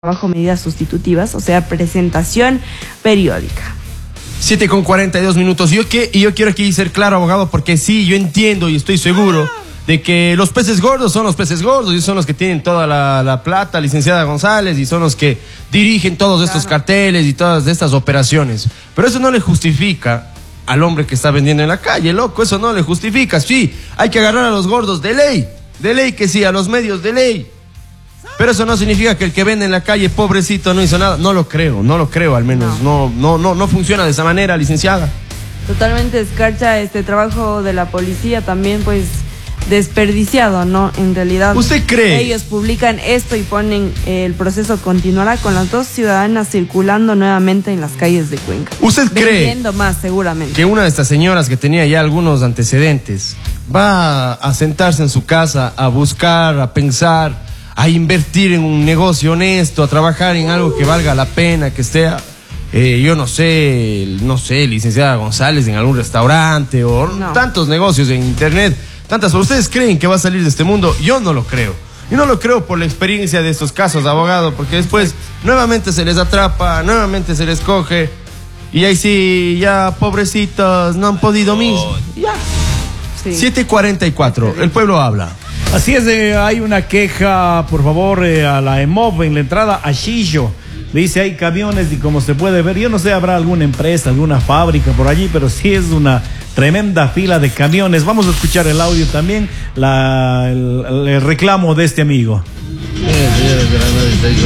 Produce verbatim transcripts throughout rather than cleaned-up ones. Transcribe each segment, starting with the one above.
bajo medidas sustitutivas, o sea, presentación periódica. siete con cuarenta y dos minutos. Yo, que, y yo quiero aquí ser claro, abogado, porque sí, yo entiendo y estoy seguro de que los peces gordos son los peces gordos y son los que tienen toda la, la plata, licenciada González, y son los que dirigen todos estos claro. carteles y todas estas operaciones. Pero eso no le justifica al hombre que está vendiendo en la calle, loco, eso no le justifica. Sí, hay que agarrar a los gordos de ley, de ley que sí, a los medios de ley. Pero eso no significa que el que vende en la calle, pobrecito, no hizo nada. No lo creo, no lo creo, al menos. No, no, no, no, no funciona de esa manera, licenciada. Totalmente escarcha este trabajo de la policía también, pues, desperdiciado, ¿no? En realidad, ¿usted cree? Ellos publican esto y ponen eh, el proceso continuará con las dos ciudadanas circulando nuevamente en las calles de Cuenca. ¿Usted cree? Vendiendo más, seguramente. Que una de estas señoras que tenía ya algunos antecedentes va a sentarse en su casa a buscar, a pensar, a invertir en un negocio honesto, a trabajar en algo que valga la pena, que esté, eh, yo no sé, no sé, licenciada González, en algún restaurante o no. tantos negocios en internet, tantas. ¿Ustedes creen que va a salir de este mundo? Yo no lo creo. Yo no lo creo por la experiencia de estos casos, abogado, porque después nuevamente se les atrapa, nuevamente se les coge y ahí sí, ya pobrecitos, no han podido mismo. Ya. Sí. siete cuarenta y cuatro, el pueblo habla. Así es, eh, hay una queja, por favor, eh, a la EMOV en la entrada a Xillo. Dice, hay camiones y como se puede ver, yo no sé, habrá alguna empresa, alguna fábrica por allí, pero sí es una tremenda fila de camiones. Vamos a escuchar el audio también, la, el, el reclamo de este amigo. Mire, señores de la noventa y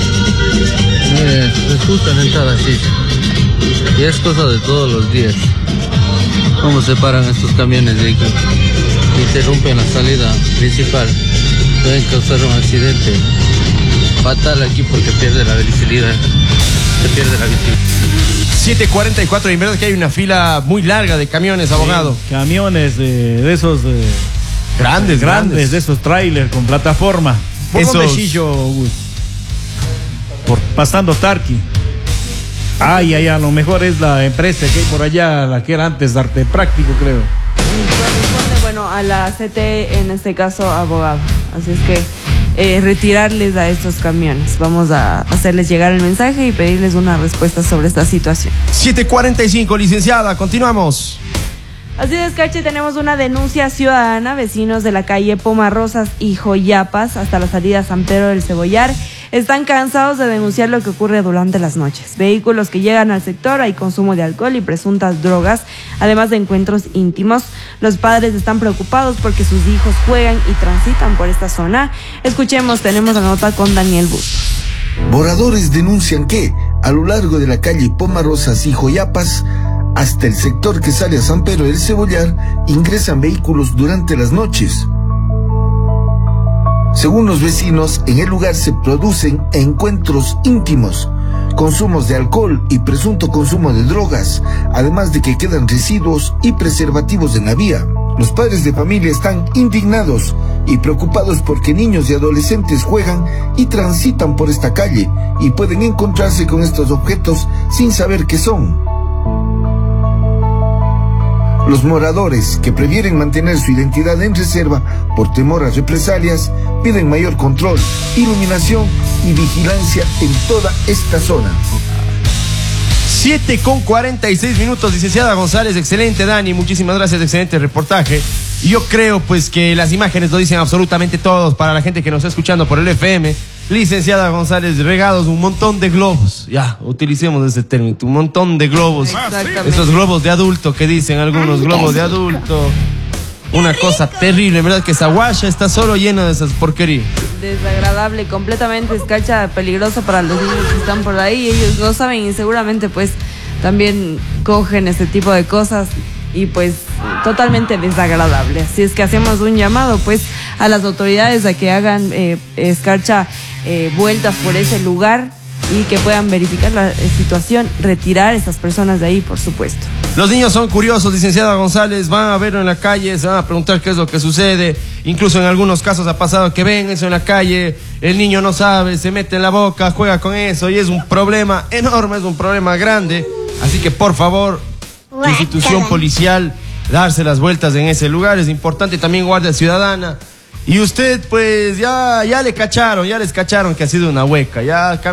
dos. Mire, les gusta entrar a Xillo. Y es cosa de todos los días. ¿Cómo se paran estos camiones de interrumpen la salida principal? Pueden causar un accidente fatal aquí porque pierde la visibilidad. Se pierde la visibilidad. siete cuarenta y cuatro, y en verdad que hay una fila muy larga de camiones, abogado. Sí, camiones de, de esos eh, grandes, grandes, grandes, de esos trailers con plataforma. ¿Por esos... dónde Xillo, Gus? Por pasando Tarqui. Ay, ay, a lo mejor es la empresa que hay por allá, la que era antes de Arte Práctico, creo. Corresponde, bueno, a la C T, en este caso, abogado. Así es que eh, retirarles a estos camiones. Vamos a hacerles llegar el mensaje y pedirles una respuesta sobre esta situación. siete cuarenta y cinco, licenciada, continuamos. Así es, Cache, tenemos una denuncia ciudadana. Vecinos de la calle Pomarrosas y Joyapas hasta la salida San Pedro del Cebollar están cansados de denunciar lo que ocurre durante las noches. Vehículos que llegan al sector, hay consumo de alcohol y presuntas drogas, además de encuentros íntimos. Los padres están preocupados porque sus hijos juegan y transitan por esta zona. Escuchemos, tenemos la nota con Daniel Bustos. Moradores denuncian que, a lo largo de la calle Pomarrosas y Joyapas, hasta el sector que sale a San Pedro del Cebollar, ingresan vehículos durante las noches. Según los vecinos, en el lugar se producen encuentros íntimos, consumos de alcohol y presunto consumo de drogas, además de que quedan residuos y preservativos en la vía. Los padres de familia están indignados y preocupados porque niños y adolescentes juegan y transitan por esta calle y pueden encontrarse con estos objetos sin saber qué son. Los moradores, que prefieren mantener su identidad en reserva por temor a represalias, piden mayor control, iluminación y vigilancia en toda esta zona. siete con cuarenta y seis minutos, licenciada González. Excelente, Dani, muchísimas gracias, excelente reportaje. Y yo creo pues que las imágenes lo dicen absolutamente todos. Para la gente que nos está escuchando por el F M, licenciada González, regados un montón de globos. Ya, utilicemos ese término, un montón de globos. Esos globos de adulto que dicen algunos, globos de adulto. Una cosa terrible, en verdad que esa guaya está solo llena de esas porquerías. Desagradable, completamente escarcha, peligroso para los niños que están por ahí. Ellos lo saben y seguramente pues también cogen este tipo de cosas y pues totalmente desagradable. Así es que hacemos un llamado pues a las autoridades a que hagan eh, escarcha eh, vueltas por ese lugar y que puedan verificar la eh, situación, retirar a estas personas de ahí, por supuesto. Los niños son curiosos, licenciada González, van a verlo en la calle, se van a preguntar qué es lo que sucede. Incluso en algunos casos ha pasado que ven eso en la calle, el niño no sabe, se mete en la boca, juega con eso y es un problema enorme, es un problema grande. Así que por favor, institución policial, darse las vueltas en ese lugar. Es importante también Guardia Ciudadana, Y usted, pues, ya, ya le cacharon, ya les cacharon que ha sido una hueca. Ya